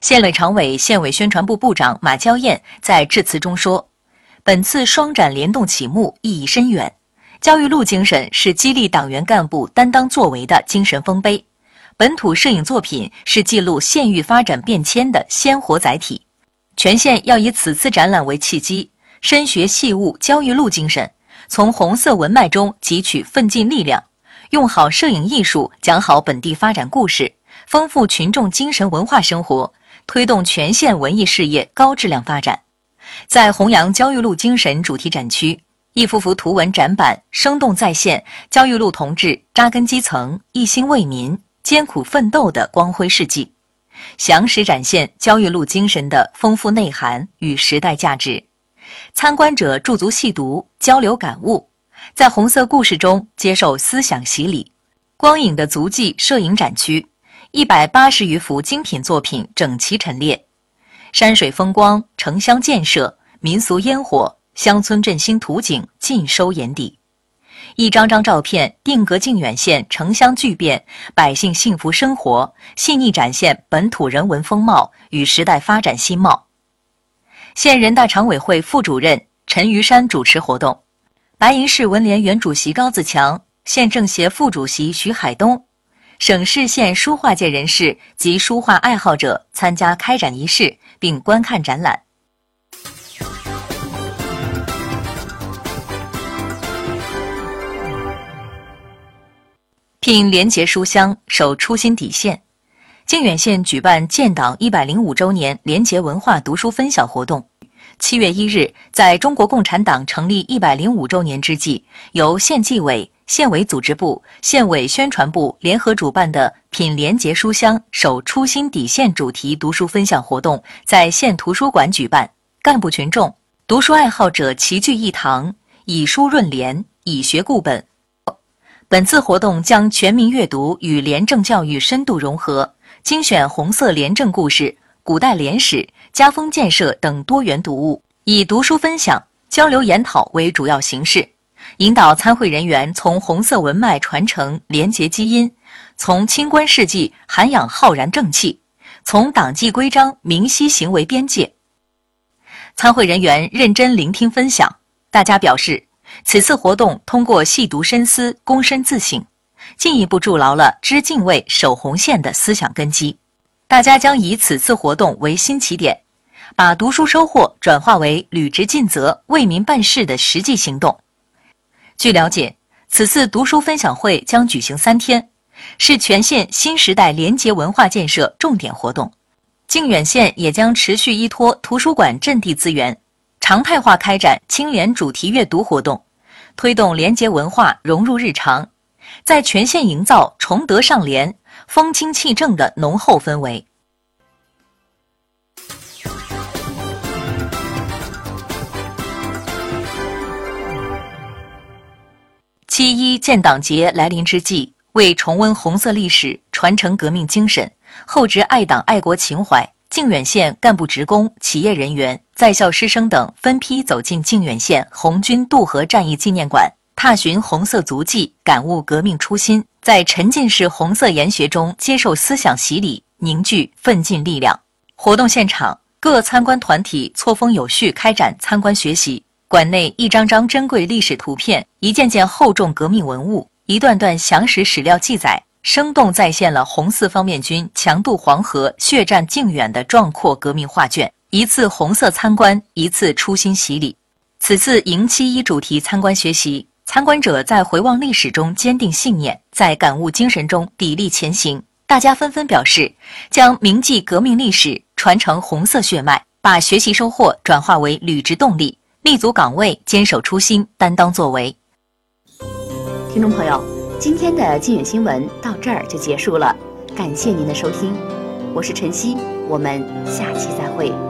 县委常委、县委宣传部部长马娇燕在致辞中说，本次双展联动启幕意义深远，焦裕禄精神是激励党员干部担当作为的精神丰碑，本土摄影作品是记录县域发展变迁的鲜活载体。全县要以此次展览为契机，深学细悟焦裕禄精神，从红色文脉中汲取奋进力量，用好摄影艺术讲好本地发展故事，丰富群众精神文化生活，推动全县文艺事业高质量发展。在弘扬焦裕禄精神主题展区，一幅幅图文展板生动再现焦裕禄同志扎根基层、一心为民、艰苦奋斗的光辉事迹，详实展现焦裕禄精神的丰富内涵与时代价值。参观者驻足细读，交流感悟，在红色故事中接受思想洗礼。光影的足迹摄影展区，180余幅精品作品整齐陈列，山水风光、城乡建设、民俗烟火、乡村振兴图景尽收眼底。一张张照片定格靖远县城乡巨变、百姓幸福生活，细腻展现本土人文风貌与时代发展新貌。县人大常委会副主任陈于山主持活动，白银市文联原主席高自强、县政协副主席徐海东、省市县书画界人士及书画爱好者参加开展仪式并观看展览。聘廉洁书香，守初心底线。靖远县举办建党105周年廉洁文化读书分享活动。7月1日，在中国共产党成立105周年之际，由县纪委、县委组织部、县委宣传部联合主办的品廉洁书香，守初心底线主题读书分享活动在县图书馆举办，干部群众、读书爱好者齐聚一堂，以书润廉，以学固本。本次活动将全民阅读与廉政教育深度融合，精选红色廉政故事、古代廉史、家风建设等多元读物，以读书分享、交流研讨为主要形式，引导参会人员从红色文脉传承廉洁基因，从清官事迹涵养浩然正气，从党纪规章明晰行为边界。参会人员认真聆听分享，大家表示，此次活动通过细读深思、躬身自省，进一步筑牢了知敬畏、守红线的思想根基。大家将以此次活动为新起点，把读书收获转化为履职尽责、为民办事的实际行动。据了解，此次读书分享会将举行3天，是全县新时代廉洁文化建设重点活动。靖远县也将持续依托图书馆阵地资源，常态化开展清廉主题阅读活动，推动廉洁文化融入日常，在全县营造崇德尚廉、风清气正的浓厚氛围。7·1建党节来临之际，为重温红色历史、传承革命精神、厚植爱党爱国情怀，靖远县干部职工、企业人员、在校师生等分批走进靖远县红军渡河战役纪念馆，踏寻红色足迹，感悟革命初心，在沉浸式红色研学中接受思想洗礼，凝聚奋进力量。活动现场，各参观团体错峰有序开展参观学习，馆内一张张珍贵历史图片，一件件厚重革命文物，一段段详实史料记载，生动再现了红四方面军强渡黄河、血战靖远的壮阔革命画卷。一次红色参观，一次初心洗礼。此次迎7·1主题参观学习，参观者在回望历史中坚定信念，在感悟精神中砥砺前行。大家纷纷表示，将铭记革命历史，传承红色血脉，把学习收获转化为履职动力，立足岗位，坚守初心，担当作为。 听众朋友，今天的靖远新闻到这儿就结束了，感谢您的收听，我是晨曦，我们下期再会。